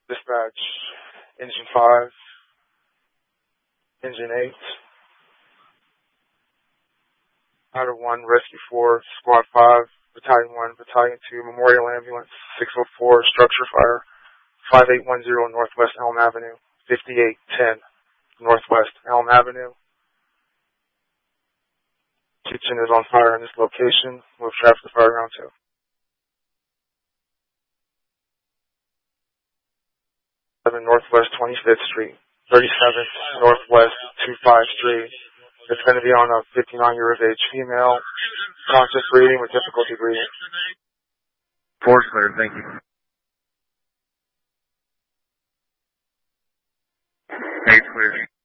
Dispatch, Engine 5, Engine 8, Outer 1, Rescue 4, Squad 5, Battalion 1, Battalion 2, Memorial Ambulance, 604, Structure Fire, 5810 Northwest Elm Avenue, 5810 Northwest Elm Avenue. Kitchen is on fire in this location. Move traffic to fire ground 2. Northwest 25th Street, 37th Northwest 25th Street. It's going to be on a 59 years of age female, conscious breathing with difficulty breathing. 4's clear, thank you. 8's clear.